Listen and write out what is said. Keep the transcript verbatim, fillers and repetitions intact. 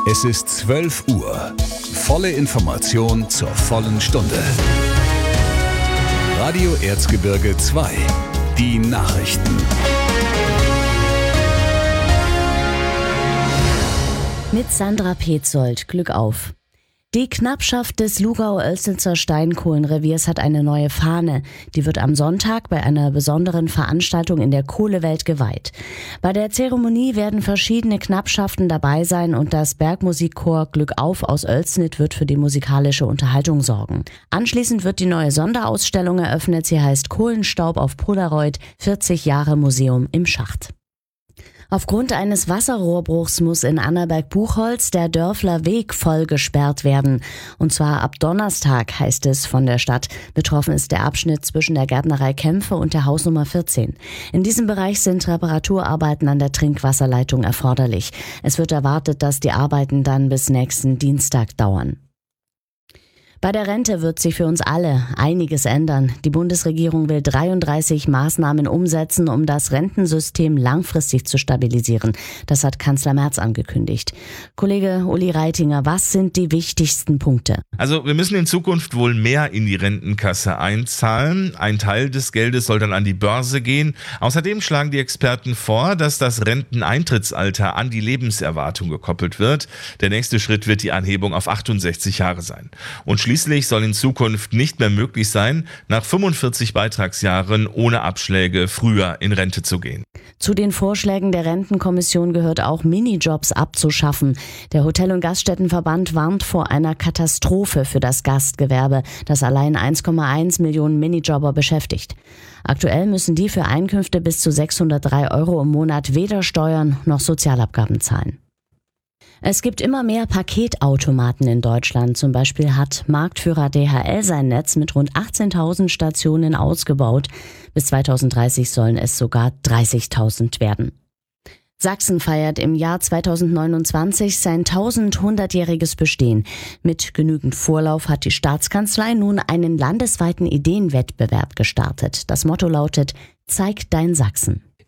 Es ist zwölf Uhr. Volle Information zur vollen Stunde. Radio Erzgebirge zwei. Die Nachrichten. Mit Sandra Petzold. Glück auf. Die Knappschaft des Lugau-Oelsnitzer Steinkohlenreviers hat eine neue Fahne. Die wird am Sonntag bei einer besonderen Veranstaltung in der Kohlewelt geweiht. Bei der Zeremonie werden verschiedene Knappschaften dabei sein und das Bergmusikchor Glück auf aus Oelsnit wird für die musikalische Unterhaltung sorgen. Anschließend wird die neue Sonderausstellung eröffnet. Sie heißt Kohlenstaub auf Polaroid, vierzig Jahre Museum im Schacht. Aufgrund eines Wasserrohrbruchs muss in Annaberg-Buchholz der Dörfler Weg voll gesperrt werden. Und zwar ab Donnerstag, heißt es von der Stadt. Betroffen ist der Abschnitt zwischen der Gärtnerei Kämpfe und der Hausnummer vierzehn. In diesem Bereich sind Reparaturarbeiten an der Trinkwasserleitung erforderlich. Es wird erwartet, dass die Arbeiten dann bis nächsten Dienstag dauern. Bei der Rente wird sich für uns alle einiges ändern. Die Bundesregierung will dreiunddreißig Maßnahmen umsetzen, um das Rentensystem langfristig zu stabilisieren. Das hat Kanzler Merz angekündigt. Kollege Uli Reitinger, was sind die wichtigsten Punkte? Also wir müssen in Zukunft wohl mehr in die Rentenkasse einzahlen. Ein Teil des Geldes soll dann an die Börse gehen. Außerdem schlagen die Experten vor, dass das Renteneintrittsalter an die Lebenserwartung gekoppelt wird. Der nächste Schritt wird die Anhebung auf achtundsechzig Jahre sein. Und Schließlich soll in Zukunft nicht mehr möglich sein, nach fünfundvierzig Beitragsjahren ohne Abschläge früher in Rente zu gehen. Zu den Vorschlägen der Rentenkommission gehört auch Minijobs abzuschaffen. Der Hotel- und Gaststättenverband warnt vor einer Katastrophe für das Gastgewerbe, das allein eins Komma eins Millionen Minijobber beschäftigt. Aktuell müssen die für Einkünfte bis zu sechshundertdrei Euro im Monat weder Steuern noch Sozialabgaben zahlen. Es gibt immer mehr Paketautomaten in Deutschland. Zum Beispiel hat Marktführer D H L sein Netz mit rund achtzehntausend Stationen ausgebaut. Bis zweitausenddreißig sollen es sogar dreißigtausend werden. Sachsen feiert im Jahr zweitausendneunundzwanzig sein tausendhundertjähriges Bestehen. Mit genügend Vorlauf hat die Staatskanzlei nun einen landesweiten Ideenwettbewerb gestartet. Das Motto lautet: Zeig dein Sachsen.